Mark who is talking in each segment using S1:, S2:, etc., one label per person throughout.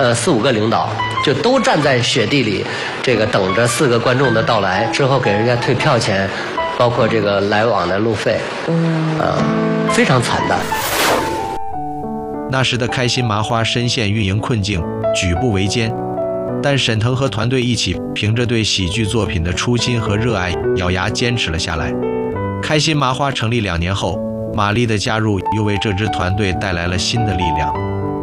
S1: 4、5个领导就都站在雪地里，这个等着4个观众的到来，之后给人家退票钱，包括这个来往的路费，非常惨淡。
S2: 那时的开心麻花深陷运营困境，举步维艰，但沈腾和团队一起凭着对喜剧作品的初心和热爱，咬牙坚持了下来。开心麻花成立2年后，马丽的加入又为这支团队带来了新的力量。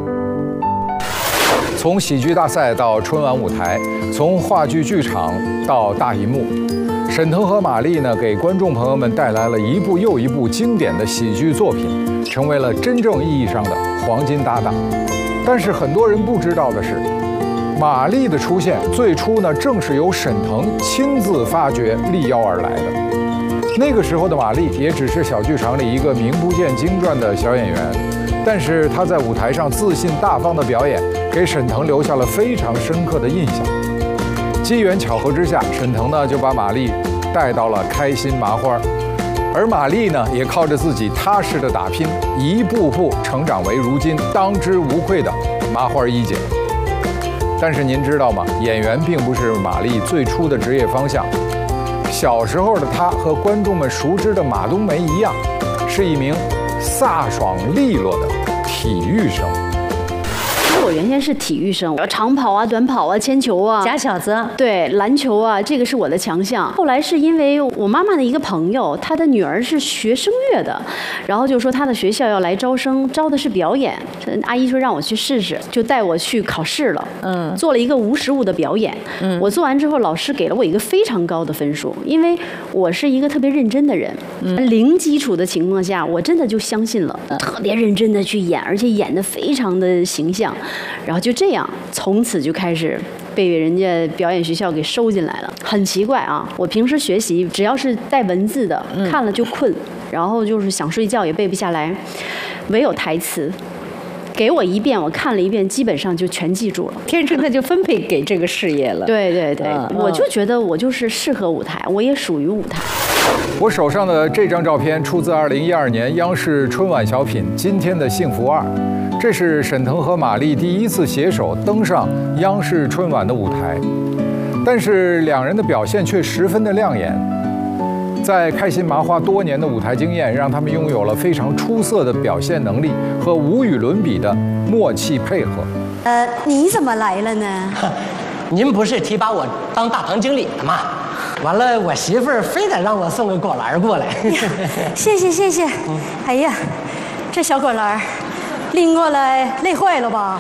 S3: 从喜剧大赛到春晚舞台，从话剧剧场到大荧幕，沈腾和马丽呢，给观众朋友们带来了一部又一部经典的喜剧作品，成为了真正意义上的黄金搭档。但是很多人不知道的是，马丽的出现最初呢，正是由沈腾亲自发掘力邀而来的。那个时候的马丽也只是小剧场里一个名不见经传的小演员，但是她在舞台上自信大方的表演，给沈腾留下了非常深刻的印象。机缘巧合之下，沈腾呢就把马丽带到了开心麻花，而马丽呢也靠着自己踏实的打拼，一步步成长为如今当之无愧的麻花一姐。但是您知道吗？演员并不是马丽最初的职业方向。小时候的她和观众们熟知的马冬梅一样，是一名飒爽利落的体育生。
S4: 我原先是体育生，长跑啊、短跑啊、铅球啊、
S5: 假小子，
S4: 对，篮球啊，这个是我的强项。后来是因为我妈妈的一个朋友，她的女儿是学声乐的，然后就说她的学校要来招生，招的是表演。阿姨说让我去试试，就带我去考试了。做了一个无实物的表演。我做完之后，老师给了我一个非常高的分数，因为我是一个特别认真的人。零基础的情况下，我真的就相信了，特别认真的去演，而且演得非常的形象。然后就这样，从此就开始被人家表演学校给收进来了。很奇怪啊，我平时学习只要是带文字的，看了就困，然后就是想睡觉也背不下来，唯有台词。给我一遍，我看了一遍，基本上就全记住了。
S5: 天生他就分配给这个事业了。
S4: 对对对，我就觉得我就是适合舞台，我也属于舞台。
S3: 我手上的这张照片出自2012年央视春晚小品《今天的幸福2》，这是沈腾和马丽第一次携手登上央视春晚的舞台，但是两人的表现却十分的亮眼。在开心麻花多年的舞台经验，让他们拥有了非常出色的表现能力和无与伦比的默契配合。
S6: 你怎么来了呢？
S1: 您不是提拔我当大堂经理的吗？完了，我媳妇儿非得让我送个果篮过来。
S6: 谢谢谢谢。哎呀，这小果篮拎过来累坏了吧？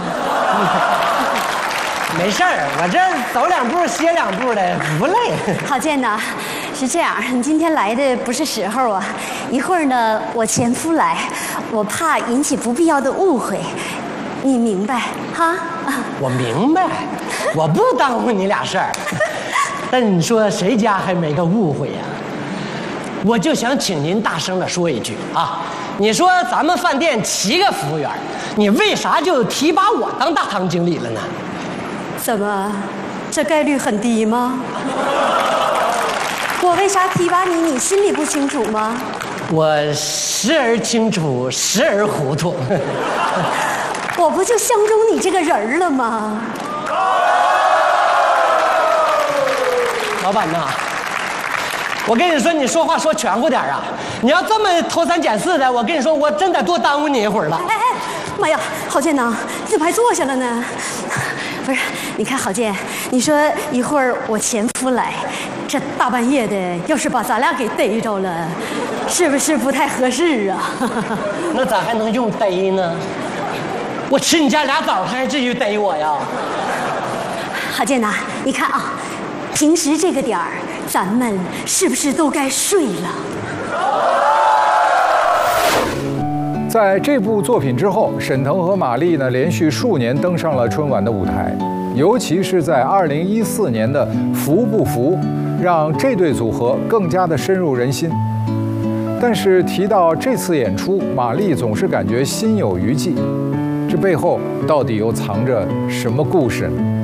S1: 没事儿，我这走2步歇2步的，不累。
S6: 郝建呐，是这样，你今天来的不是时候啊。一会儿呢，我前夫来，我怕引起不必要的误会，你明白哈？
S1: 我明白，我不耽误你俩事儿。但你说谁家还没个误会呀？我就想请您大声的说一句啊，你说咱们饭店7个服务员，你为啥就提拔我当大堂经理了呢？
S6: 怎么，这概率很低吗？我为啥提拔你，你心里不清楚吗？
S1: 我时而清楚，时而糊涂。
S6: 我不就相中你这个人了吗？
S1: 老板呐，我跟你说，你说话说全乎点啊！你要这么偷三拣四的，我跟你说，我真得多耽误你一会儿了。
S6: 哎，妈呀，郝建呐，你怎么还坐下了呢？不是，你看郝建，你说一会儿我前夫来，这大半夜的，要是把咱俩给逮着了，是不是不太合适啊？
S1: 那咋还能用逮呢？我吃你家俩枣，他还至于逮我呀？
S6: 郝建呐，你看啊，平时这个点儿，咱们是不是都该睡了？
S3: 在这部作品之后，沈腾和马丽呢连续数年登上了春晚的舞台，尤其是在2014年的《服不服》，让这对组合更加的深入人心。但是提到这次演出，马丽总是感觉心有余悸，这背后到底又藏着什么故事呢？